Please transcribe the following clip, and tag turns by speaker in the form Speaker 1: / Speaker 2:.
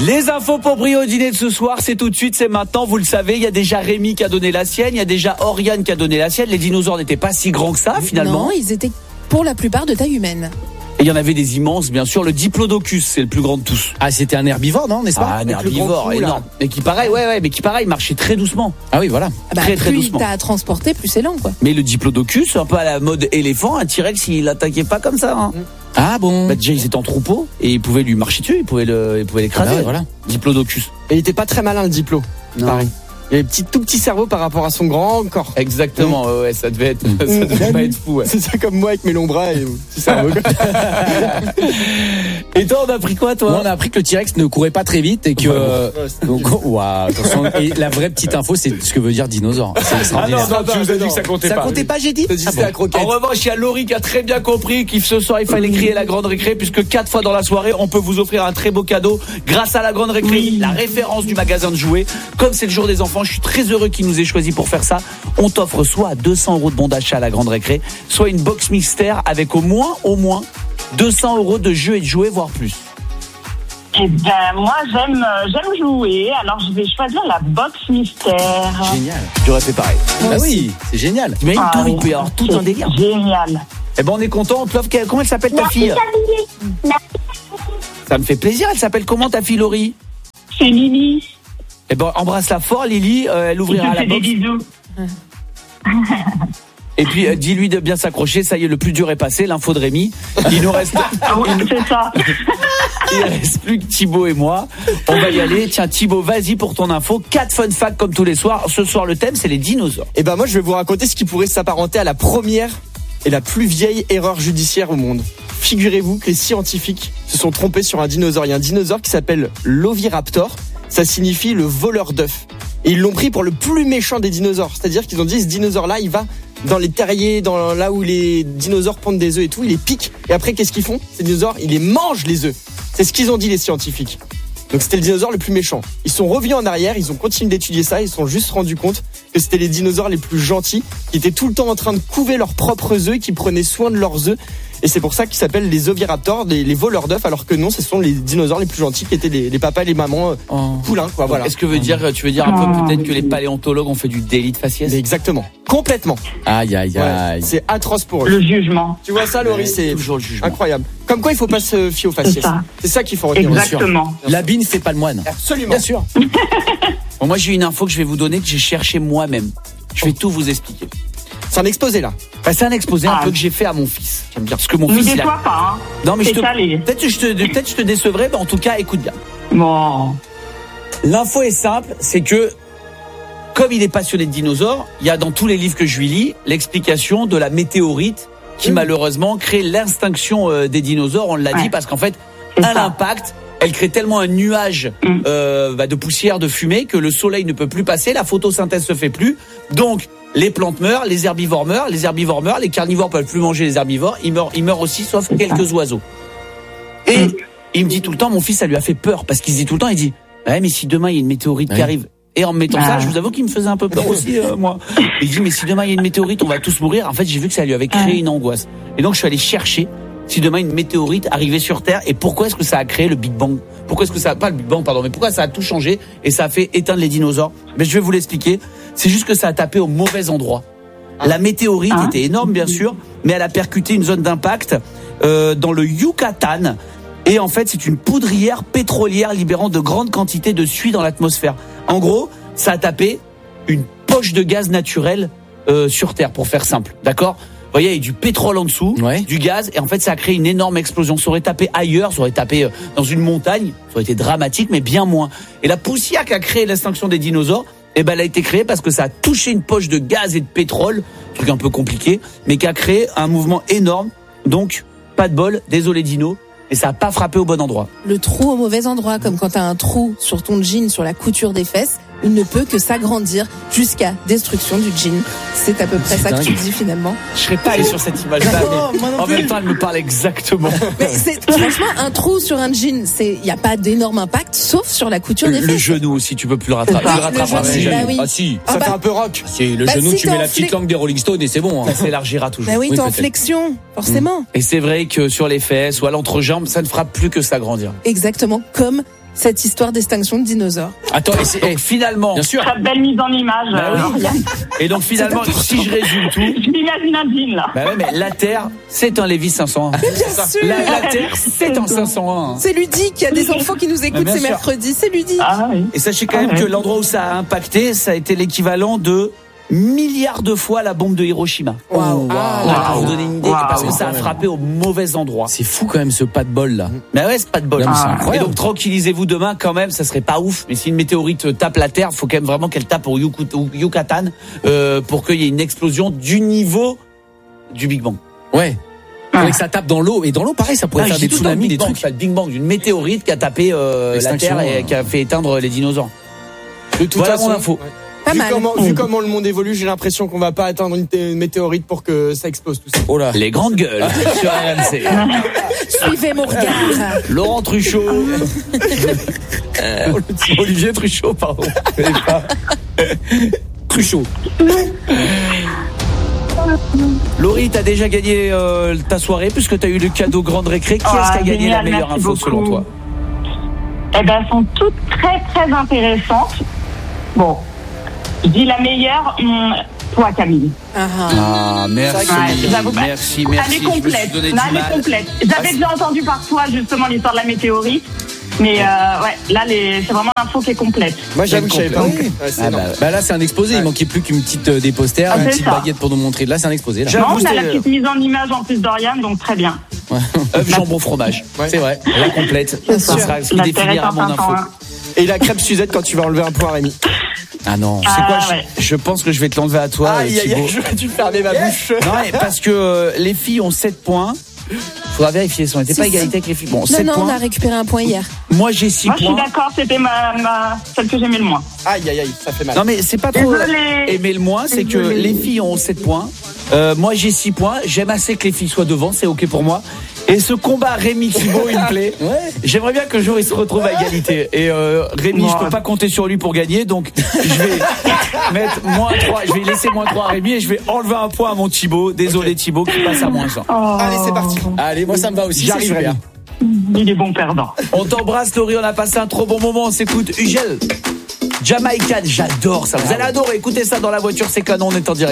Speaker 1: Les infos pour briller au dîner de ce soir, c'est tout de suite, c'est maintenant, vous le savez, il y a déjà Rémi qui a donné la sienne, il y a déjà Oriane qui a donné la sienne. Les dinosaures n'étaient pas si grands que ça finalement.
Speaker 2: Non, ils étaient pour la plupart de taille humaine.
Speaker 1: Et il y en avait des immenses, bien sûr. Le Diplodocus, c'est le plus grand de tous.
Speaker 3: Ah, c'était un herbivore, non, n'est-ce pas?
Speaker 1: Ah, un herbivore énorme. Mais qui pareil, mais qui pareil, marchait très doucement.
Speaker 3: Ah oui, voilà.
Speaker 1: Très
Speaker 2: plus
Speaker 1: doucement.
Speaker 2: t'as à transporter, plus c'est lent, quoi.
Speaker 1: Mais le Diplodocus, un peu à la mode éléphant, un T-Rex, il attaquait pas comme ça. Hein.
Speaker 3: Ah bon?
Speaker 1: Bah, déjà, ils étaient en troupeau et ils pouvaient lui marcher dessus, ils pouvaient l'écraser.
Speaker 3: Ah bah ouais, voilà.
Speaker 1: Diplodocus.
Speaker 4: Et il était pas très malin, le Diplo.
Speaker 1: Non.
Speaker 4: Pareil. Il avait tout petit cerveau par rapport à son grand corps.
Speaker 1: Exactement, ouais, ça devait pas être fou. Ouais.
Speaker 4: C'est ça, comme moi avec mes longs bras et petit cerveau.
Speaker 1: Et toi, on a appris quoi, toi?
Speaker 3: Moi, on a appris que le T-Rex ne courait pas très vite et que donc waouh, attention. Et la vraie petite info, c'est ce que veut dire dinosaure. C'est extraordinaire.
Speaker 1: tu nous as dit que ça comptait
Speaker 3: Ça
Speaker 1: pas.
Speaker 3: comptait pas, j'ai dit.
Speaker 4: C'est la croquette.
Speaker 1: En revanche, il y a Laurie qui a très bien compris qu'il ce soir il fallait crier la grande récré, puisque 4 fois dans la soirée on peut vous offrir un très beau cadeau grâce à la grande récré, la référence du magasin de jouets. Comme c'est le jour des enfants, je suis très heureux qu'il nous ait choisi pour faire ça. On t'offre soit 200 € de bon d'achat à la grande récré, soit une box mystère avec au moins 200 € de jeux et de jouets, voire plus.
Speaker 5: Eh ben, moi, j'aime jouer, alors je vais choisir la box mystère.
Speaker 3: Génial.
Speaker 1: J'aurais fait pareil.
Speaker 3: Ah oui, c'est génial.
Speaker 1: T'imagines tout, il peut y avoir tout un délire.
Speaker 5: Génial.
Speaker 1: Eh ben, on est content, on te l'offre. Comment elle s'appelle ta fille? Ça me fait plaisir, elle s'appelle comment ta fille, Laurie?
Speaker 5: C'est Lily.
Speaker 1: Eh ben, embrasse-la fort, Lily, elle ouvrira la
Speaker 5: Des
Speaker 1: box.
Speaker 5: bisous.
Speaker 1: Et puis, dis-lui de bien s'accrocher, ça y est, le plus dur est passé, l'info de Rémi. Il nous reste...
Speaker 5: Ah oui, c'est ça.
Speaker 1: Il reste plus que Thibaut et moi. On va y aller. Tiens, Thibaut, vas-y pour ton info. 4 fun facts comme tous les soirs. Ce soir, le thème, c'est les dinosaures.
Speaker 4: Et ben moi, je vais vous raconter ce qui pourrait s'apparenter à la première et la plus vieille erreur judiciaire au monde. Figurez-vous que les scientifiques se sont trompés sur un dinosaure. Il y a un dinosaure qui s'appelle l'Oviraptor. Ça signifie le voleur d'œufs. Et ils l'ont pris pour le plus méchant des dinosaures. C'est-à-dire qu'ils ont dit, ce dinosaure-là, il va dans les terriers, dans là où les dinosaures pondent des œufs et tout, il les pique. Et après, qu'est-ce qu'ils font? Ces dinosaures, ils les mangent, les œufs. C'est ce qu'ils ont dit, les scientifiques. Donc c'était le dinosaure le plus méchant. Ils sont revenus en arrière, ils ont continué d'étudier ça, ils se sont juste rendus compte que c'était les dinosaures les plus gentils, qui étaient tout le temps en train de couver leurs propres œufs, qui prenaient soin de leurs œufs. Et c'est pour ça qu'ils s'appellent les oviraptors, les voleurs d'œufs, alors que non, ce sont les dinosaures les plus gentils, qui étaient les papas et les mamans poulains, quoi. Voilà.
Speaker 1: Est-ce que tu veux dire un peu peut-être que les paléontologues ont fait du délit de faciès?
Speaker 4: Mais exactement. Complètement.
Speaker 3: Aïe, aïe,
Speaker 4: Ouais,
Speaker 3: aïe.
Speaker 4: c'est atroce pour eux.
Speaker 5: Le jugement.
Speaker 4: Tu vois ça, Laurie, c'est
Speaker 1: toujours le jugement.
Speaker 4: incroyable. Comme quoi, il faut pas se fier aux faciès.
Speaker 5: C'est ça.
Speaker 4: Qu'il faut retenir.
Speaker 5: Exactement.
Speaker 3: L'habit ne fait pas le moine.
Speaker 4: Absolument.
Speaker 3: Bien sûr.
Speaker 1: Bon, moi, j'ai une info que je vais vous donner, que j'ai cherché moi-même. Je vais tout vous expliquer.
Speaker 4: C'est un exposé, là.
Speaker 1: Bah, c'est un exposé un peu que j'ai fait à mon fils. J'aime bien. Parce que mon
Speaker 5: Ne
Speaker 1: fils, il a...
Speaker 5: déçois pas, hein.
Speaker 1: Non, mais
Speaker 5: C'est calé.
Speaker 1: peut-être que je te décevrai, mais en tout cas, écoute bien.
Speaker 5: Bon.
Speaker 1: L'info est simple, c'est que comme il est passionné de dinosaures, il y a dans tous les livres que je lui lis l'explication de la météorite qui malheureusement crée l'extinction des dinosaures. On l'a dit parce qu'en fait, à l'impact, elle crée tellement un nuage de poussière, de fumée que le soleil ne peut plus passer, la photosynthèse se fait plus. Donc les plantes meurent, les herbivores meurent, les carnivores peuvent plus manger les herbivores, ils meurent aussi sauf quelques oiseaux. Et il me dit tout le temps, mon fils, ça lui a fait peur parce qu'il se dit tout le temps, il dit ouais, mais si demain il y a une météorite qui arrive. Et en me mettant ça, je vous avoue qu'il me faisait un peu peur aussi, moi. Il dit, mais si demain il y a une météorite, on va tous mourir. En fait, j'ai vu que ça lui avait créé une angoisse. Et donc, je suis allé chercher si demain une météorite arrivait sur Terre et pourquoi est-ce que ça a créé le Big Bang? Pourquoi est-ce que ça, pas le Big Bang, pardon, mais pourquoi ça a tout changé et ça a fait éteindre les dinosaures? Mais je vais vous l'expliquer. C'est juste que ça a tapé au mauvais endroit. La météorite était énorme, bien sûr, mais elle a percuté une zone d'impact, dans le Yucatan. Et en fait, c'est une poudrière pétrolière libérant de grandes quantités de suie dans l'atmosphère. En gros, ça a tapé une poche de gaz naturel sur Terre, pour faire simple, d'accord? Vous voyez, il y a du pétrole en dessous, du gaz, et en fait, ça a créé une énorme explosion. Ça aurait tapé ailleurs, ça aurait tapé dans une montagne, ça aurait été dramatique, mais bien moins. Et la poussière qui a créé l'extinction des dinosaures, elle a été créée parce que ça a touché une poche de gaz et de pétrole, truc un peu compliqué, mais qui a créé un mouvement énorme. Donc, pas de bol, désolé Dino. Et ça n'a pas frappé au bon endroit.
Speaker 2: Le trou au mauvais endroit, comme quand tu as un trou sur ton jean, sur la couture des fesses, il ne peut que s'agrandir jusqu'à destruction du jean. C'est à peu près ça que tu dis finalement.
Speaker 1: Je serais pas allé sur cette image-là, mais en même temps, elle me parle exactement.
Speaker 2: Mais c'est franchement un trou sur un jean, il n'y a pas d'énorme impact, sauf sur la couture des fesses.
Speaker 1: Le genou aussi, tu peux plus le rattraper.
Speaker 2: Tu le rattraperas jamais.
Speaker 3: Ah si,
Speaker 4: ça fait un peu rock.
Speaker 3: C'est le genou,
Speaker 2: si
Speaker 3: tu mets la petite langue des Rolling Stones et c'est bon.
Speaker 1: Ça s'élargira toujours.
Speaker 2: Bah oui, t'es en flexion, forcément.
Speaker 1: Et c'est vrai que sur les fesses ou à l'entrejambe, ça ne fera plus que s'agrandir.
Speaker 2: Exactement, comme cette histoire d'extinction de dinosaures.
Speaker 3: Attends,
Speaker 1: Finalement.
Speaker 3: bien sûr.
Speaker 5: Très belle mise en image.
Speaker 1: Bah oui.
Speaker 5: Lauriane.
Speaker 1: Et donc finalement, si je résume tout,
Speaker 5: Je m'imagine un jean là.
Speaker 1: bah ouais, mais la Terre, c'est un Lévis 501.
Speaker 2: Bien sûr.
Speaker 1: La Terre, c'est un 501.
Speaker 2: C'est ludique, il y a des enfants qui nous écoutent
Speaker 1: bien
Speaker 2: ces
Speaker 1: sûr.
Speaker 2: mercredis, c'est ludique.
Speaker 5: Ah oui.
Speaker 1: Et sachez quand même
Speaker 5: Ah ouais.
Speaker 1: que l'endroit où ça a impacté, ça a été l'équivalent de milliards de fois la bombe de Hiroshima.
Speaker 2: Waouh.
Speaker 1: Pour vous donner une idée,
Speaker 5: Waouh.
Speaker 1: parce que ça a frappé au mauvais endroit.
Speaker 3: C'est fou quand même ce pas de bol là.
Speaker 1: Mais ouais, c'est pas de bol.
Speaker 3: Non, mais c'est
Speaker 1: Et
Speaker 3: incroyable.
Speaker 1: donc tranquillisez-vous demain quand même, ça serait pas ouf. Mais si une météorite tape la Terre, faut quand même vraiment qu'elle tape au Yucatan pour qu'il y ait une explosion du niveau du Big Bang.
Speaker 3: Ouais. Faudrait que ça tape dans l'eau. Et dans l'eau, pareil, ça pourrait faire des tsunamis, des trucs.
Speaker 1: C'est le Big Bang, d'une météorite qui a tapé la
Speaker 3: Extinction,
Speaker 1: Terre et qui a fait éteindre les dinosaures.
Speaker 4: De toute
Speaker 1: Voilà
Speaker 4: façon,
Speaker 1: mon info.
Speaker 4: ouais.
Speaker 2: Pas
Speaker 4: Vu
Speaker 2: mal.
Speaker 4: comment le monde évolue, j'ai l'impression qu'on va pas atteindre une météorite pour que ça explose tout ça.
Speaker 3: Oh là.
Speaker 1: Les grandes gueules sur RMC.
Speaker 2: Suivez mon regard.
Speaker 1: Laurent Truchot. Olivier Truchot, pardon.
Speaker 3: Truchot.
Speaker 1: Laurie, t'as déjà gagné ta soirée puisque t'as eu le cadeau grande récré. Qui est-ce qui a gagné la
Speaker 5: Génial,
Speaker 1: meilleure
Speaker 5: merci
Speaker 1: info selon
Speaker 5: beaucoup.
Speaker 1: toi?
Speaker 5: Eh ben, elles sont toutes très très intéressantes. Bon, je dis la meilleure, toi Camille.
Speaker 1: Ah, merci.
Speaker 5: Ouais, j'avoue,
Speaker 1: Merci.
Speaker 5: Elle est complète.
Speaker 1: Je me suis donné du
Speaker 5: Non, elle est
Speaker 1: mal.
Speaker 5: complète. J'avais déjà entendu par toi justement l'histoire de la météorite. Mais ouais, là c'est vraiment l'info qui est complète.
Speaker 4: Moi, j'avoue que je savais pas.
Speaker 1: complet.
Speaker 4: Ouais, c'est
Speaker 3: Ah
Speaker 4: énorme.
Speaker 3: bah là, c'est un exposé. Il manquait plus qu'une petite dépositaire,
Speaker 5: Ah,
Speaker 3: une
Speaker 5: c'est
Speaker 3: petite
Speaker 5: ça.
Speaker 3: baguette pour nous montrer. Là, c'est un exposé. Là.
Speaker 1: J'avoue,
Speaker 5: Non, on a la
Speaker 1: c'est-
Speaker 5: petite mise en image en plus d'Oriane, donc très bien.
Speaker 1: œuf, jambon, fromage.
Speaker 4: Ouais.
Speaker 3: C'est vrai.
Speaker 1: La complète.
Speaker 2: Bien
Speaker 1: Ça
Speaker 2: sûr.
Speaker 1: sera ce qui
Speaker 5: La Terre est
Speaker 1: définira
Speaker 5: en
Speaker 1: mon info.
Speaker 5: 501.
Speaker 4: Et la crêpe Suzette quand tu vas enlever un point, Rémi.
Speaker 3: Ah non.
Speaker 1: Tu sais quoi,
Speaker 5: Ah, ouais.
Speaker 1: je pense que je vais te l'enlever à toi, Thibaut.
Speaker 4: j'aurais dû fermer ma bouche.
Speaker 1: Non, mais parce que les filles ont 7 points. Faudra vérifier, si on n'était
Speaker 2: Si,
Speaker 1: pas
Speaker 2: si.
Speaker 1: égalité avec les filles. Bon,
Speaker 2: Non,
Speaker 1: 7
Speaker 2: non, on
Speaker 1: points.
Speaker 2: a récupéré un point hier.
Speaker 1: Moi, j'ai 6
Speaker 5: Moi, je suis
Speaker 1: points.
Speaker 5: d'accord, c'était celle que j'aimais le moins.
Speaker 4: Aïe, aïe, aïe, ça fait mal.
Speaker 1: Non, mais c'est pas trop
Speaker 5: Désolée.
Speaker 1: aimer le moins, c'est que
Speaker 5: Désolée.
Speaker 1: les filles ont 7 points. Moi, j'ai 6 points. J'aime assez que les filles soient devant, c'est OK pour moi. Et ce combat Rémi-Thibaut, il me plaît.
Speaker 3: Ouais.
Speaker 1: J'aimerais bien qu'un jour il se retrouve à égalité. Et Rémi, je peux pas compter sur lui pour gagner, donc je vais mettre -3. Je vais laisser -3 à Rémi et je vais enlever un point à mon Thibaut. Désolé Thibaut, qui passe à -1.
Speaker 5: Oh,
Speaker 4: Allez, c'est parti.
Speaker 3: Allez, moi, ça me va aussi.
Speaker 4: J'arrive,
Speaker 3: c'est super.
Speaker 4: Rémi.
Speaker 5: il est bon perdant.
Speaker 1: On t'embrasse Laurie, on a passé un trop bon moment. On s'écoute Ugel. Jamaican, j'adore ça. Vous allez adorer. Écoutez ça dans la voiture, c'est canon, on est en direct.